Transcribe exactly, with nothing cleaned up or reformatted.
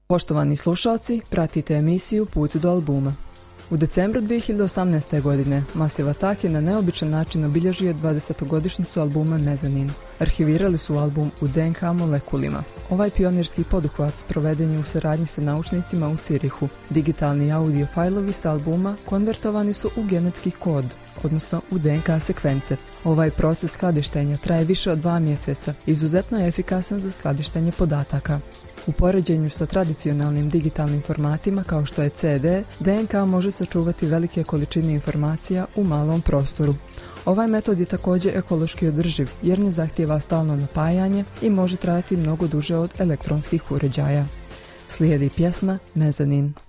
Poštovani slušalci, pratite emisiju Put do albuma. U decembru dvije hiljade osamnaeste. godine Massive Attack je na neobičan način obilježio dvadesetogodišnjicu albuma Mezzanine. Arhivirali su album u D N K molekulima. Ovaj pionirski poduhvat sproveden je u saradnji sa naučnicima u Cirihu. Digitalni audio fajlovi s albuma konvertovani su u genetski kod, odnosno u D N K sekvence. Ovaj proces skladištenja traje više od dva mjeseca. Izuzetno je efikasan za skladištenje podataka. U poređenju sa tradicionalnim digitalnim formatima kao što je C D, D N K može sačuvati velike količine informacija u malom prostoru. Ovaj metod je također ekološki održiv jer ne zahtijeva stalno napajanje i može trajati mnogo duže od elektronskih uređaja. Slijedi pjesma Mezzanine.